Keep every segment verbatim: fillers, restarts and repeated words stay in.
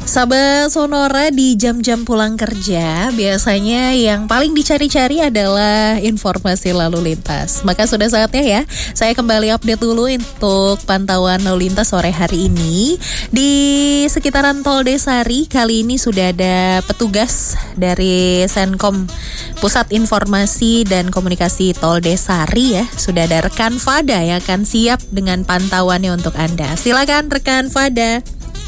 Sahabat Sonora, di jam-jam pulang kerja biasanya yang paling dicari-cari adalah informasi lalu lintas. Maka sudah saatnya ya, saya kembali update dulu untuk pantauan lalu lintas sore hari ini. Di sekitaran Tol Desari kali ini sudah ada petugas dari Senkom Pusat Informasi dan Komunikasi Tol Desari ya. Sudah ada rekan Fada yang akan siap dengan pantauannya untuk Anda. Silakan rekan Fada.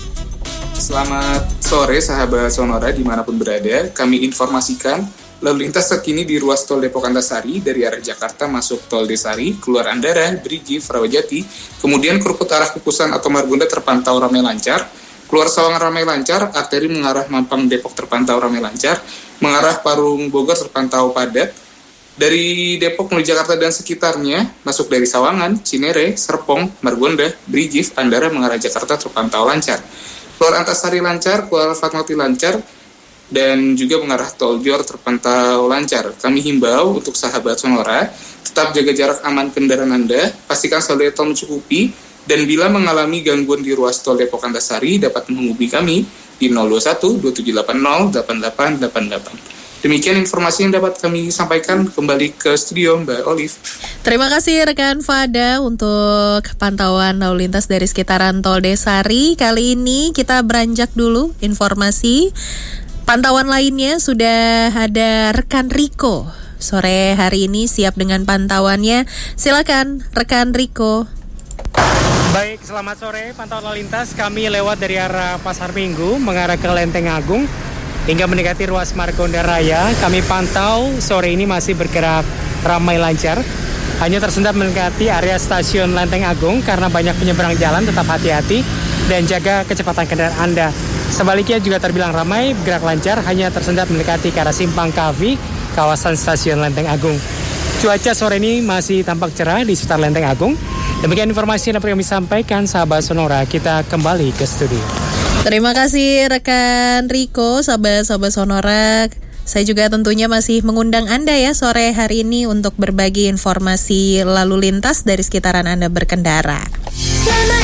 Selamat sore sahabat Sonora dimanapun berada. Kami informasikan lalu lintas terkini di ruas tol Depok Antasari dari arah Jakarta masuk Tol Desari, keluar Andara, Brigi, Rawajati, kemudian Krukut arah Kukusan atau Margonda terpantau ramai lancar, keluar Sawangan ramai lancar, arteri mengarah Mampang Depok terpantau ramai lancar, mengarah Parung Bogor terpantau padat. Dari Depok menuju Jakarta dan sekitarnya, masuk dari Sawangan, Cinere, Serpong, Margonda, Brigi, Andara mengarah Jakarta terpantau lancar. Keluar Antasari lancar, keluar Fatmawati lancar, dan juga mengarah Tol Jor terpantau lancar. Kami himbau untuk sahabat Sonora, tetap jaga jarak aman kendaraan Anda, pastikan saldo tol mencukupi, dan bila mengalami gangguan di ruas tol Depok Antasari, dapat menghubungi kami di nol dua satu dua tujuh delapan nol delapan delapan delapan delapan. Demikian informasi yang dapat kami sampaikan. Kembali ke studio Mbak Olive. Terima kasih rekan Fada untuk pantauan lalu lintas dari sekitaran Tol Desari. Kali ini kita beranjak dulu informasi. Pantauan lainnya sudah ada rekan Riko. Sore hari ini siap dengan pantauannya. Silakan rekan Riko. Baik, selamat sore. Pantauan lalu lintas kami lewat dari arah Pasar Minggu mengarah ke Lenteng Agung hingga mendekati ruas Margonda Raya. Kami pantau sore ini masih bergerak ramai lancar. Hanya tersendat mendekati area stasiun Lenteng Agung karena banyak penyeberang jalan. Tetap hati-hati dan jaga kecepatan kendaraan Anda. Sebaliknya juga terbilang ramai, bergerak lancar, hanya tersendat mendekati ke arah Simpang Kavi, kawasan stasiun Lenteng Agung. Cuaca sore ini masih tampak cerah di sekitar Lenteng Agung. Demikian informasi yang dapat kami sampaikan, sahabat Sonora. Kita kembali ke studio. Terima kasih rekan Riko, sahabat-sahabat Sonora. Saya juga tentunya masih mengundang Anda ya sore hari ini untuk berbagi informasi lalu lintas dari sekitaran Anda berkendara.